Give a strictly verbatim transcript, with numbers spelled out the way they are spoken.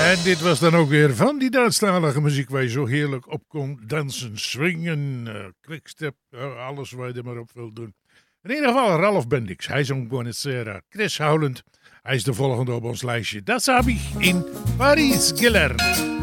En dit was dan ook weer van die Duitsstalige muziek waar je zo heerlijk op kon dansen, swingen, uh, quickstep, uh, alles waar je er maar op wilt doen. In ieder geval Ralph Bendix, hij zong Buonasera. Chris Howland, hij is de volgende op ons lijstje. Dat heb ik in Paris gelernt.